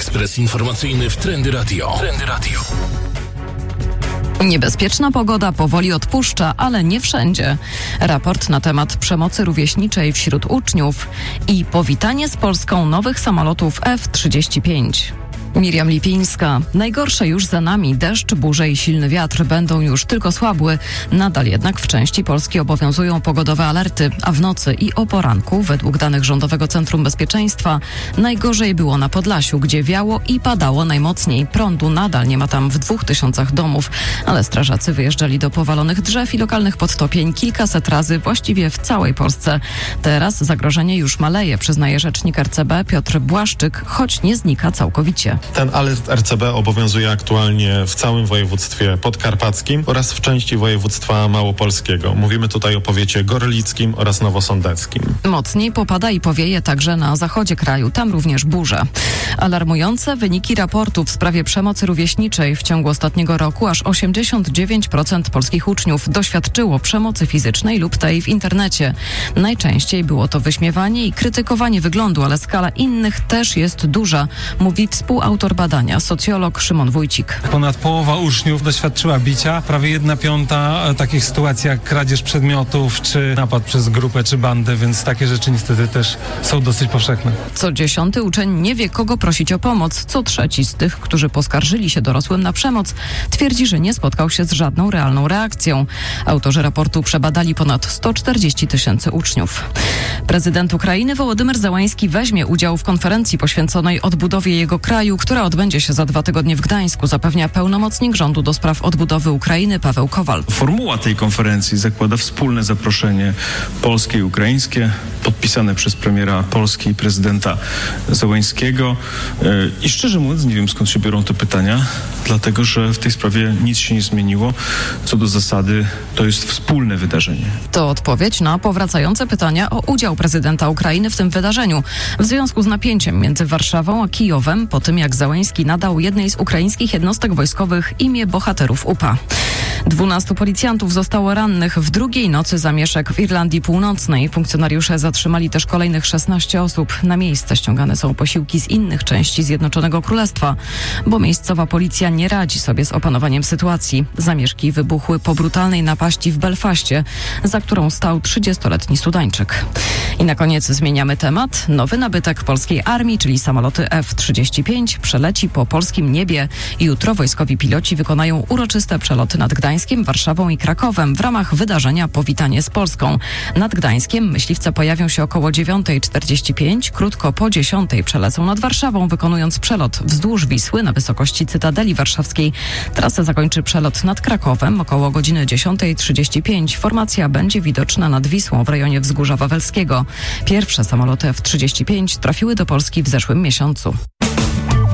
Ekspres informacyjny w Trendy Radio. Niebezpieczna pogoda powoli odpuszcza, ale nie wszędzie. Raport na temat przemocy rówieśniczej wśród uczniów i powitanie z Polską nowych samolotów F-35. Miriam Lipińska. Najgorsze już za nami. Deszcz, burze i silny wiatr będą już tylko słabły. Nadal jednak w części Polski obowiązują pogodowe alerty, a w nocy i o poranku, według danych Rządowego Centrum Bezpieczeństwa, najgorzej było na Podlasiu, gdzie wiało i padało najmocniej. Prądu nadal nie ma tam w 2000 domów, ale strażacy wyjeżdżali do powalonych drzew i lokalnych podtopień kilkaset razy właściwie w całej Polsce. Teraz zagrożenie już maleje, przyznaje rzecznik RCB Piotr Błaszczyk, choć nie znika całkowicie. Ten alert RCB obowiązuje aktualnie w całym województwie podkarpackim oraz w części województwa małopolskiego. Mówimy tutaj o powiecie gorlickim oraz nowosądeckim. Mocniej popada i powieje także na zachodzie kraju, tam również burze. Alarmujące wyniki raportu w sprawie przemocy rówieśniczej. W ciągu ostatniego roku aż 89% polskich uczniów doświadczyło przemocy fizycznej lub tej w internecie. Najczęściej było to wyśmiewanie i krytykowanie wyglądu, ale skala innych też jest duża, mówi współautor badania, socjolog Szymon Wójcik. Ponad połowa uczniów doświadczyła bicia, prawie 1/5 takich sytuacji jak kradzież przedmiotów, czy napad przez grupę, czy bandę, więc takie rzeczy niestety też są dosyć powszechne. Co 10 uczeń nie wie, kogo prosić o pomoc. Co trzeci z tych, którzy poskarżyli się dorosłym na przemoc, twierdzi, że nie spotkał się z żadną realną reakcją. Autorzy raportu przebadali ponad 140 000 uczniów. Prezydent Ukrainy Wołodymyr Zełański weźmie udział w konferencji poświęconej odbudowie jego kraju, która odbędzie się za 2 tygodnie w Gdańsku, zapewnia pełnomocnik rządu do spraw odbudowy Ukrainy Paweł Kowal. Formuła tej konferencji zakłada wspólne zaproszenie polskie i ukraińskie, podpisane przez premiera Polski i prezydenta Zełańskiego. I szczerze mówiąc, nie wiem, skąd się biorą te pytania, dlatego że w tej sprawie nic się nie zmieniło. Co do zasady, to jest wspólne wydarzenie. To odpowiedź na powracające pytania o udział prezydenta Ukrainy w tym wydarzeniu. W związku z napięciem między Warszawą a Kijowem, po tym jak Zełański nadał jednej z ukraińskich jednostek wojskowych imię bohaterów UPA. 12 policjantów zostało rannych w drugiej nocy zamieszek w Irlandii Północnej. Funkcjonariusze zatrzymali też kolejnych 16 osób. Na miejsce ściągane są posiłki z innych części Zjednoczonego Królestwa, bo miejscowa policja nie radzi sobie z opanowaniem sytuacji. Zamieszki wybuchły po brutalnej napaści w Belfaście, za którą stał 30-letni Sudańczyk. I na koniec zmieniamy temat. Nowy nabytek polskiej armii, czyli samoloty F-35, przeleci po polskim niebie. Jutro wojskowi piloci wykonają uroczyste przeloty nad Gdańskiem, Warszawą i Krakowem w ramach wydarzenia Powitanie z Polską. Nad Gdańskiem myśliwce pojawią się około 9:45. Krótko po 10:00 przelecą nad Warszawą, wykonując przelot wzdłuż Wisły na wysokości Cytadeli Warszawskiej. Trasę zakończy przelot nad Krakowem około godziny 10:35. Formacja będzie widoczna nad Wisłą w rejonie Wzgórza Wawelskiego. Pierwsze samoloty F-35 trafiły do Polski w zeszłym miesiącu.